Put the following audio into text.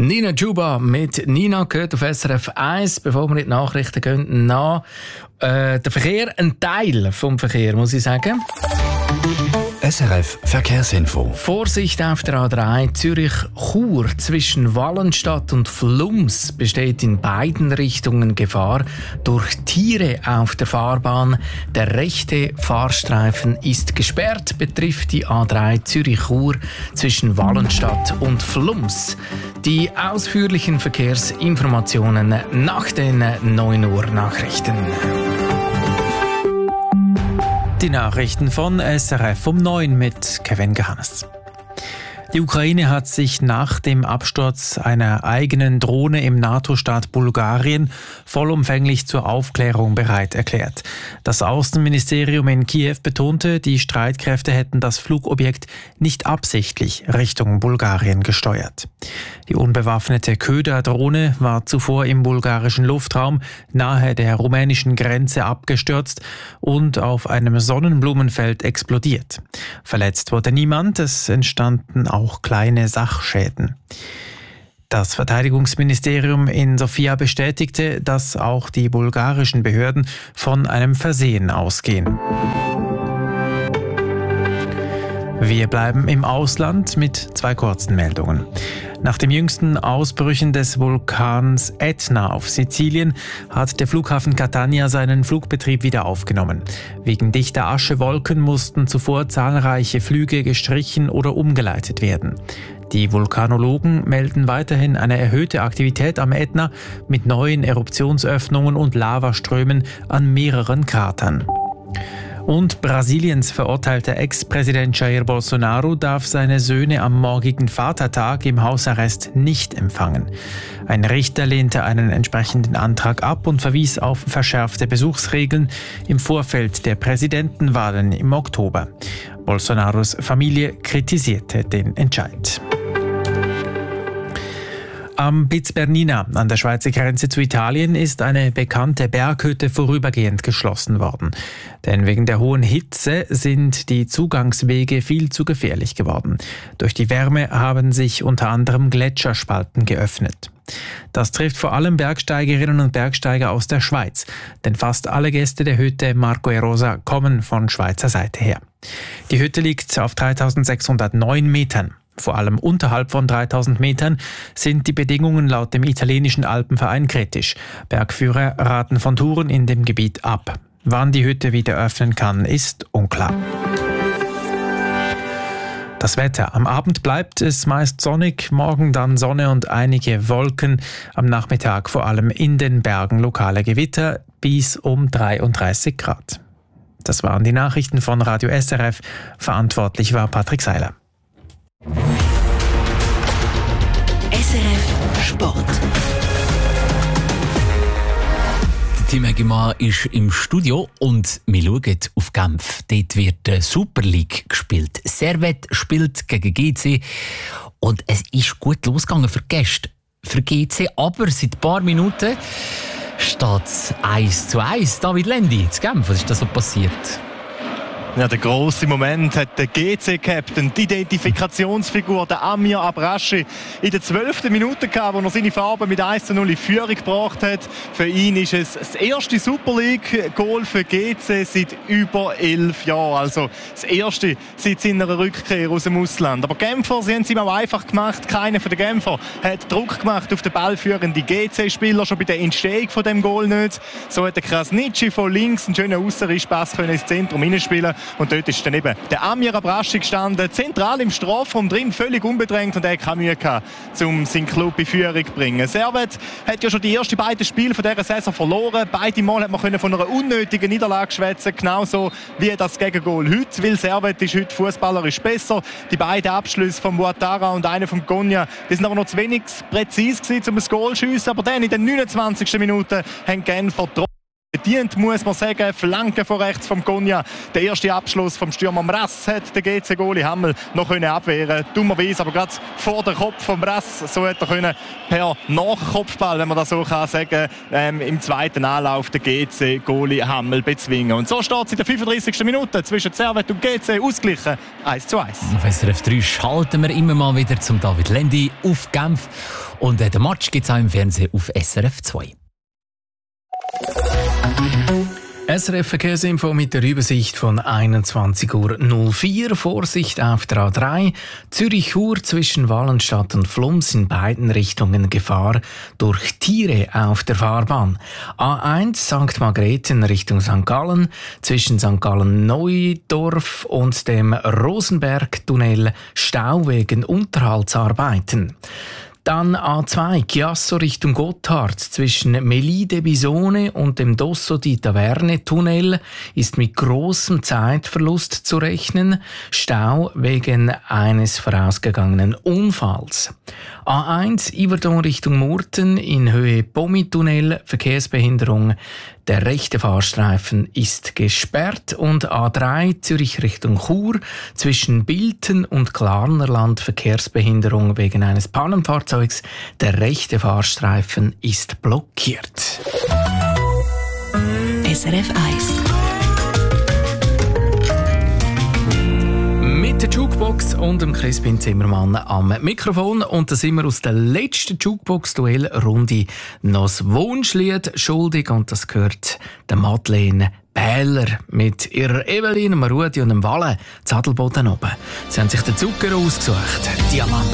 Nina Juba mit Nina gehört auf SRF 1. Bevor wir in die Nachrichten gehen, der Verkehr, ein Teil vom Verkehr, muss ich sagen. SRF Verkehrsinfo. Vorsicht auf der A3 Zürich-Chur. Zwischen Wallenstadt und Flums besteht in beiden Richtungen Gefahr durch Tiere auf der Fahrbahn. Der rechte Fahrstreifen ist gesperrt, betrifft die A3 Zürich-Chur zwischen Wallenstadt und Flums. Die ausführlichen Verkehrsinformationen nach den 9 Uhr Nachrichten. Die Nachrichten von SRF um 9 mit Kevin Gehannes. Die Ukraine hat sich nach dem Absturz einer eigenen Drohne im NATO-Staat Bulgarien vollumfänglich zur Aufklärung bereit erklärt. Das Außenministerium in Kiew betonte, die Streitkräfte hätten das Flugobjekt nicht absichtlich Richtung Bulgarien gesteuert. Die unbewaffnete Köderdrohne war zuvor im bulgarischen Luftraum nahe der rumänischen Grenze abgestürzt und auf einem Sonnenblumenfeld explodiert. Verletzt wurde niemand, es entstanden auch kleine Sachschäden. Das Verteidigungsministerium in Sofia bestätigte, dass auch die bulgarischen Behörden von einem Versehen ausgehen. Wir bleiben im Ausland mit 2 kurzen Meldungen. Nach den jüngsten Ausbrüchen des Vulkans Etna auf Sizilien hat der Flughafen Catania seinen Flugbetrieb wieder aufgenommen. Wegen dichter Aschewolken mussten zuvor zahlreiche Flüge gestrichen oder umgeleitet werden. Die Vulkanologen melden weiterhin eine erhöhte Aktivität am Etna mit neuen Eruptionsöffnungen und Lavaströmen an mehreren Kratern. Und Brasiliens verurteilter Ex-Präsident Jair Bolsonaro darf seine Söhne am morgigen Vatertag im Hausarrest nicht empfangen. Ein Richter lehnte einen entsprechenden Antrag ab und verwies auf verschärfte Besuchsregeln im Vorfeld der Präsidentenwahlen im Oktober. Bolsonaros Familie kritisierte den Entscheid. Am Piz Bernina an der Schweizer Grenze zu Italien ist eine bekannte Berghütte vorübergehend geschlossen worden. Denn wegen der hohen Hitze sind die Zugangswege viel zu gefährlich geworden. Durch die Wärme haben sich unter anderem Gletscherspalten geöffnet. Das trifft vor allem Bergsteigerinnen und Bergsteiger aus der Schweiz, denn fast alle Gäste der Hütte Marco e Rosa kommen von Schweizer Seite her. Die Hütte liegt auf 3609 Metern. Vor allem unterhalb von 3000 Metern sind die Bedingungen laut dem italienischen Alpenverein kritisch. Bergführer raten von Touren in dem Gebiet ab. Wann die Hütte wieder öffnen kann, ist unklar. Das Wetter. Am Abend bleibt es meist sonnig, morgen dann Sonne und einige Wolken. Am Nachmittag vor allem in den Bergen lokale Gewitter bis um 33 Grad. Das waren die Nachrichten von Radio SRF. Verantwortlich war Patrick Seiler. SRF Sport. Tim Hegemann ist im Studio und wir schauen auf Genf. Dort wird die Super League gespielt. Servette spielt gegen GC und es ist gut losgegangen für die Gäste. Für GC, aber seit ein paar Minuten steht es 1:1. David Lendi, zu Genf, was ist da so passiert? Ja, der grosse Moment hat der GC-Captain, die Identifikationsfigur, der Amir Abrashi, in der 12. Minute gehabt, wo er seine Farben mit 1:0 in Führung gebracht hat. Für ihn ist es das erste Super League-Goal für GC seit über 11 Jahren. Also das erste seit seiner Rückkehr aus dem Ausland. Aber Genfer, sie haben es ihm auch einfach gemacht. Keiner von den Genfer hat Druck gemacht auf den ballführenden GC-Spieler, schon bei der Entstehung von dem Goal nicht. So hat der Krasnitschi von links einen schönen Aussenriss-Pass ins Zentrum hineinspielen. Und dort ist dann eben der Amir Abrashi gestanden, zentral im Strafraum drin, völlig unbedrängt, und er hatte Mühe gehabt, um seinen Club in Führung zu bringen. Servette hat ja schon die ersten beiden Spiele von dieser Saison verloren. Beide Mal hat man von einer unnötigen Niederlage schwätzen, genauso wie das Gegengol heute, weil Servette ist heute fußballerisch besser. Die beiden Abschlüsse von Ouattara und einer von Konya, die sind aber noch zu wenig präzise gewesen, um ein Goal zu schiessen, aber dann in den 29. Minuten haben Genfer Bedient, muss man sagen, Flanke von rechts vom Konya. Der erste Abschluss vom Stürmer Mraz hat der GC-Goalie Hammel noch abwehren. Dummerweise, aber gerade vor dem Kopf von Mraz, so hat er per Nachkopfball, wenn man das so kann sagen, im zweiten Anlauf der GC-Goalie Hammel bezwingen. Und so steht es in der 35. Minute zwischen Servette und GC ausgeglichen 1:1. Auf SRF 3 schalten wir immer mal wieder zum David Lendi auf Genf. Und den Match gibt es auch im Fernsehen auf SRF 2. SRF Verkehrsinfo mit der Übersicht von 21:04 Uhr. Vorsicht auf der A3. Zürich-Chur zwischen Wallenstadt und Flums in beiden Richtungen Gefahr durch Tiere auf der Fahrbahn. A1 St. Margrethen Richtung St. Gallen zwischen St. Gallen-Neudorf und dem Rosenberg-Tunnel Stau wegen Unterhaltsarbeiten. Dann A2 Chiasso Richtung Gotthard zwischen Melide-Bisone und dem Dosso di Taverne-Tunnel ist mit großem Zeitverlust zu rechnen. Stau wegen eines vorausgegangenen Unfalls. A1 Yverdon Richtung Murten in Höhe Pomi-Tunnel, Verkehrsbehinderung. Der rechte Fahrstreifen ist gesperrt und A3 Zürich Richtung Chur zwischen Bilten und Klarnerland Verkehrsbehinderung wegen eines Pannenfahrzeugs. Der rechte Fahrstreifen ist blockiert. SRF 1 mit der Jukebox und dem Crispin Zimmermann am Mikrofon. Und da sind wir aus der letzten Jukebox-Duell-Runde noch das Wunschlied schuldig. Und das gehört der Madeleine Bähler mit ihrer Evelyn, dem Rudi und dem Walle Zadelboden oben. Sie haben sich den Zucker ausgesucht. Diamant.